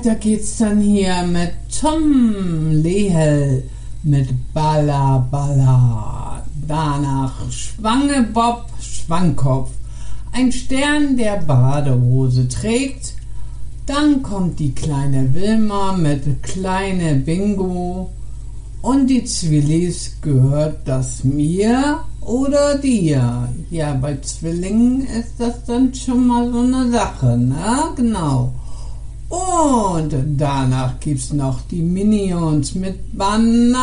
weiter geht's dann hier mit Tom Lehel mit Balla Balla. Danach Schwangebob Schwankopf, ein Stern, der Badehose trägt. Dann kommt die kleine Wilma mit kleine Bingo. Und die Zwillis, gehört das mir oder dir? Ja, bei Zwillingen ist das dann schon mal so eine Sache, ne? Genau. Und danach gibt's noch die Minions mit Banana.